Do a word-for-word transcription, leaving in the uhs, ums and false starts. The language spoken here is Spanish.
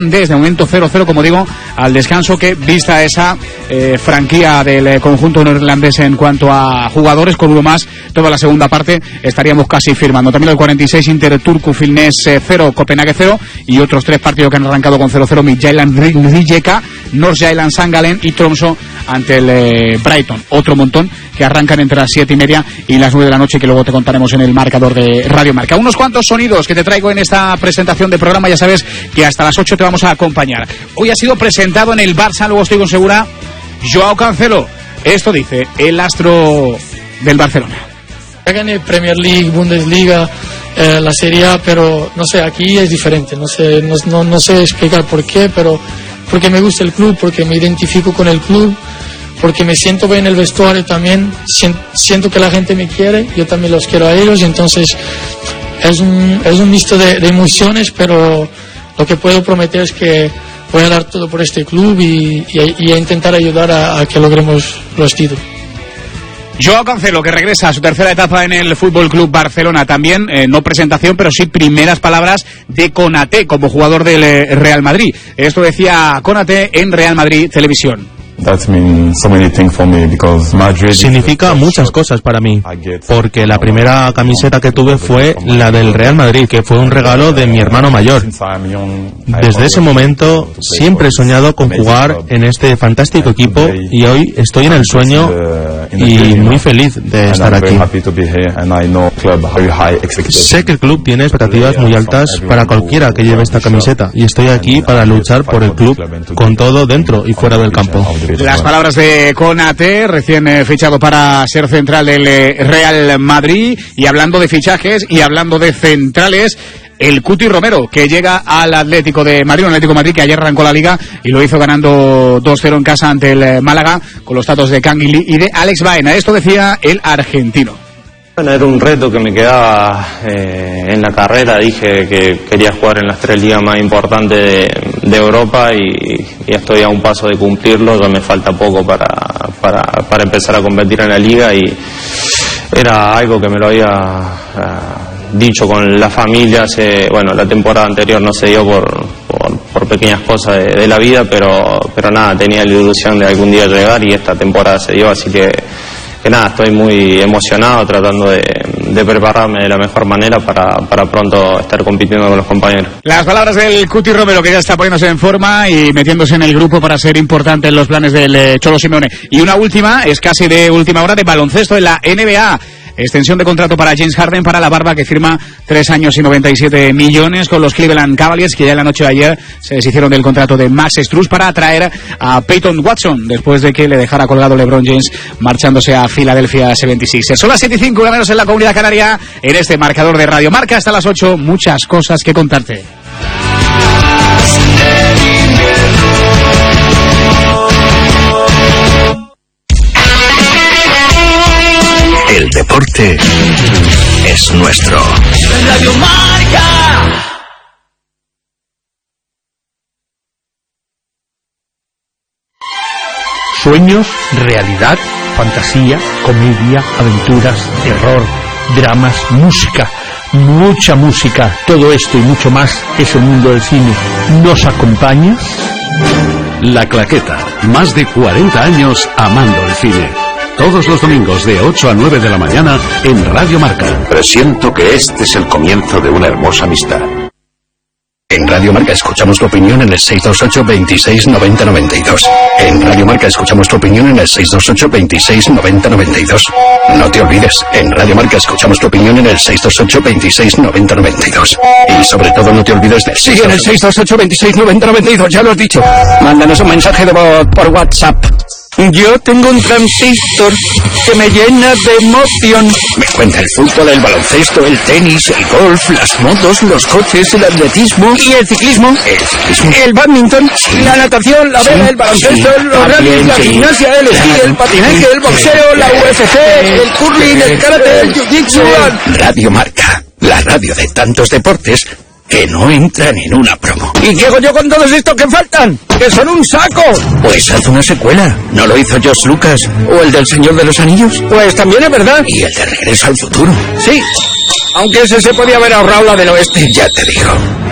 Desde momento cero cero, como digo, al descanso, que vista esa eh, franquía del eh, conjunto neerlandés en cuanto a jugadores, con uno más, toda la segunda parte estaríamos casi firmando. También el cuarenta y seis, Inter Turku Vilnius cero, Copenhague cero, y otros tres partidos que han arrancado con cero cero, Midtjylland Rijeka, North-Jylland St. Gallen y Tromsø ante el eh, Brighton. Otro montón que arrancan entre las siete y media y las nueve de la noche, que luego te contaremos en el marcador de Radio Marca. Unos cuantos sonidos que te traigo en esta presentación de programa. Ya sabes que hasta las ocho te vamos a acompañar. Hoy ha sido presentado en el Barça, luego estoy con segura, Joao Cancelo. Esto dice el astro del Barcelona. Gané Premier League, Bundesliga, eh, la Serie A, pero no sé, aquí es diferente. No sé, no, no, no sé explicar por qué, pero porque me gusta el club, porque me identifico con el club, porque me siento bien en el vestuario también, siento que la gente me quiere, yo también los quiero a ellos, y entonces es un, es un mixto de, de emociones, pero lo que puedo prometer es que voy a dar todo por este club y, y, y a intentar ayudar a, a que logremos los títulos. Joao Cancelo, que regresa a su tercera etapa en el Fútbol Club Barcelona. También, eh, no presentación, pero sí primeras palabras de Konaté como jugador del eh, Real Madrid. Esto decía Konaté en Real Madrid Televisión. Significa muchas cosas para mí, porque la primera camiseta que tuve fue la del Real Madrid, que fue un regalo de mi hermano mayor. Desde ese momento siempre he soñado con jugar en este fantástico equipo, y hoy estoy en el sueño y muy feliz de estar aquí. Sé que el club tiene expectativas muy altas para cualquiera que lleve esta camiseta, y estoy aquí para luchar por el club con todo dentro y fuera del campo. Las palabras de Konaté, recién eh, fichado para ser central del eh, Real Madrid. Y hablando de fichajes y hablando de centrales, el Cuti Romero, que llega al Atlético de Madrid, un Atlético de Madrid que ayer arrancó la Liga y lo hizo ganando dos cero en casa ante el eh, Málaga, con los datos de Canguilí y de Alex Baena. Esto decía el argentino. Bueno, era un reto que me quedaba eh, en la carrera. Dije que quería jugar en las tres ligas más importantes de, de Europa, y, y estoy a un paso de cumplirlo. Ya me falta poco para, para, para empezar a competir en la liga, y era algo que me lo había uh, dicho con la familia. Hace, bueno, la temporada anterior no se dio por, por, por pequeñas cosas de, de la vida, pero, pero nada, tenía la ilusión de algún día llegar, y esta temporada se dio, así que que nada, estoy muy emocionado, tratando de, de prepararme de la mejor manera para, para pronto estar compitiendo con los compañeros. Las palabras del Cuti Romero, que ya está poniéndose en forma y metiéndose en el grupo para ser importante en los planes del eh, Cholo Simeone. Y una última, es casi de última hora, de baloncesto en la N B A. Extensión de contrato para James Harden, para la barba, que firma tres años y noventa y siete millones con los Cleveland Cavaliers, que ya en la noche de ayer se deshicieron del contrato de Max Strus para atraer a Peyton Watson, después de que le dejara colgado LeBron James marchándose a Philadelphia setenta y seis. Son las siete y cinco, una menos en la Comunidad Canaria, en este marcador de Radio Marca. Hasta las ocho, muchas cosas que contarte. El deporte es nuestro. Radio Marca. Sueños, realidad, fantasía, comedia, aventuras, terror, dramas, música, mucha música. Todo esto y mucho más es el mundo del cine. ¿Nos acompañas? La Claqueta, más de cuarenta años amando el cine. Todos los domingos de ocho a nueve de la mañana en Radio Marca. Presiento que este es el comienzo de una hermosa amistad. En Radio Marca escuchamos tu opinión en el seis dos ocho, veintiséis, noventa, noventa y dos. En Radio Marca escuchamos tu opinión en el seis dos ocho, veintiséis, noventa, noventa y dos. No te olvides, en Radio Marca escuchamos tu opinión en el seis dos ocho, veintiséis, noventa, noventa y dos. Y sobre todo no te olvides de... Sí, en el seis dos ocho, veintiséis, noventa, noventa y dos, ya lo has dicho. Mándanos un mensaje de voz por WhatsApp. Yo tengo un transistor que me llena de emoción. Me cuenta el fútbol, el baloncesto, el tenis, el golf, las motos, los coches, el atletismo. ¿Y el ciclismo? El ciclismo. El badminton, sí. La natación, la vela, sí, el baloncesto, sí. Los rallies, la gimnasia, el esquí, el patinaje, el boxeo, la U F C, el curling, el karate, el jiu-jitsu. Radio Marca, la radio de tantos deportes que no entran en una promo. ¿Y qué hago yo con todos estos que faltan? ¡Que son un saco! Pues haz una secuela. ¿No lo hizo George Lucas? ¿O el del Señor de los Anillos? Pues también es verdad. ¿Y el de Regreso al Futuro? Sí, aunque ese se podía haber ahorrado la del oeste. Ya te digo.